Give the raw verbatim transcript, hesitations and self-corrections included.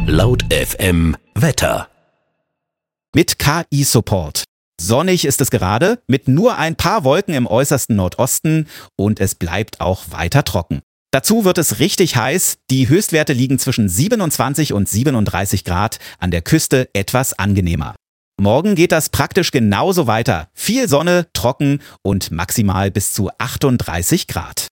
Laut F M Wetter. Mit K I-Support. Sonnig ist es gerade, mit nur ein paar Wolken im äußersten Nordosten und es bleibt auch weiter trocken. Dazu wird es richtig heiß, die Höchstwerte liegen zwischen siebenundzwanzig und siebenunddreißig Grad, an der Küste etwas angenehmer. Morgen geht das praktisch genauso weiter, viel Sonne, trocken und maximal bis zu achtunddreißig Grad.